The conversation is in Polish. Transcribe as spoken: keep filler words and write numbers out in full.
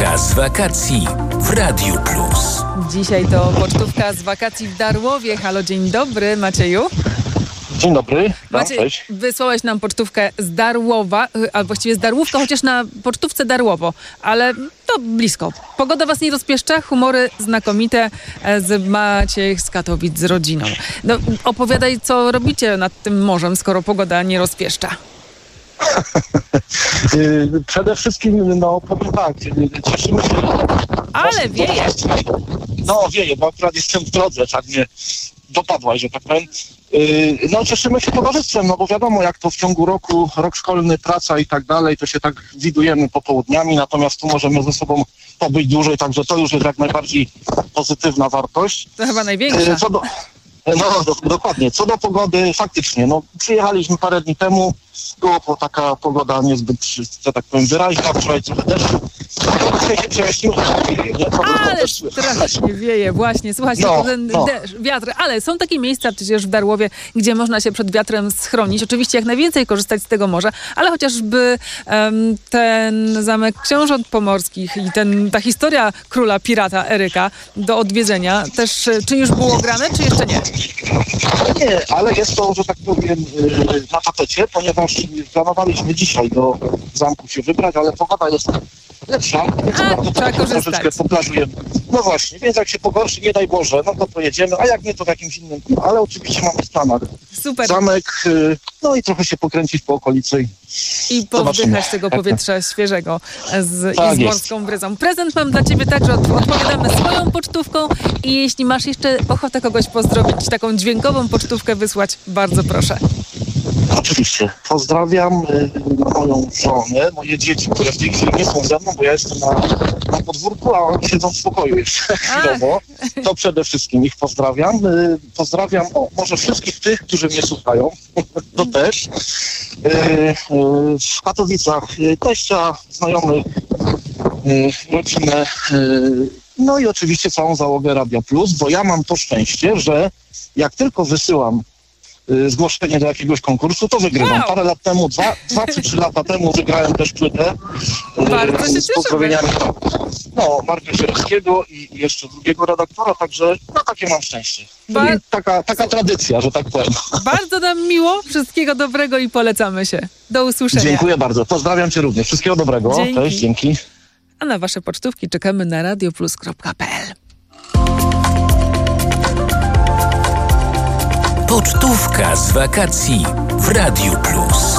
Pocztówka z wakacji w Radiu Plus. Dzisiaj to pocztówka z wakacji w Darłowie. Halo, dzień dobry, Macieju. Dzień dobry. Maciej, Cześć. wysłałeś nam pocztówkę z Darłowa, a właściwie z Darłówka, chociaż na pocztówce Darłowo, ale to blisko. Pogoda was nie rozpieszcza, humory znakomite z Maciej z Katowic z rodziną. No, opowiadaj, co robicie nad tym morzem, skoro pogoda nie rozpieszcza. Przede wszystkim, no powiem tak, cieszymy się... Ale wieje. No wieje, bo akurat jestem w drodze, tak mnie dopadłaś, że tak powiem. No cieszymy się towarzystwem, no bo wiadomo, jak to w ciągu roku, rok szkolny, praca i tak dalej, to się tak widujemy popołudniami, natomiast tu możemy ze sobą pobyć dłużej, także to już jest jak najbardziej pozytywna wartość. To chyba największa. Co do... No do, dokładnie. Co do pogody, faktycznie, no przyjechaliśmy parę dni temu, było taka pogoda niezbyt, że tak powiem, wyraźna, wczoraj trochę deszczu. No, dzisiaj się przejaśniło. Ale strasznie wieje, właśnie, słuchajcie, No, ten no. deszcz, wiatr, ale są takie miejsca przecież w Darłowie, gdzie można się przed wiatrem schronić. Oczywiście jak najwięcej korzystać z tego morza, ale chociażby um, ten zamek Książąt Pomorskich i ten, ta historia króla pirata Eryka do odwiedzenia też, czy już było grane, czy jeszcze nie? Nie, ale jest to, że tak powiem, na tapecie, ponieważ planowaliśmy dzisiaj do zamku się wybrać, ale pogoda jest lepsza, więc A, to trzeba tak korzystać. troszeczkę poplażujemy. No właśnie, więc jak się pogorszy, nie daj Boże, no to pojedziemy, a jak nie, to w jakimś innym, ale oczywiście mamy w planach Super. zamek, no i trochę się pokręcić po okolicy. I powdychać tego powietrza świeżego z, Tak i z jest. morską bryzą. Prezent mam dla ciebie także, od, odpowiadamy swoją pocztówką i jeśli masz jeszcze ochotę kogoś pozdrowić, taką dźwiękową pocztówkę wysłać, bardzo proszę. Oczywiście. Pozdrawiam y, moją żonę, moje dzieci, które w tej chwili nie są ze mną, bo ja jestem na, na podwórku, a oni siedzą w pokoju jeszcze chwilowo. To przede wszystkim ich pozdrawiam. Y, pozdrawiam o, może wszystkich tych, którzy mnie słuchają. To też. Y, y, w Katowicach y, teścia, znajomych, y, rodzinę. Y, no i oczywiście całą załogę Radia Plus, bo ja mam to szczęście, że jak tylko wysyłam zgłoszenie do jakiegoś konkursu, to wygrywam. Wow. Parę lat temu, dwa, dwa czy trzy lata temu wygrałem też płytę Bardzo się z pozdrowieniami no, Marka Sierowskiego i jeszcze drugiego redaktora, także no takie mam szczęście. Bar- taka, taka tradycja, że tak powiem. Bardzo nam miło, wszystkiego dobrego i polecamy się. Do usłyszenia. Dziękuję bardzo. Pozdrawiam cię również. Wszystkiego dobrego. Dzięki. Cześć, dzięki. A na wasze pocztówki czekamy na radioplus kropka pe el. Pocztówka z wakacji w Radiu Plus.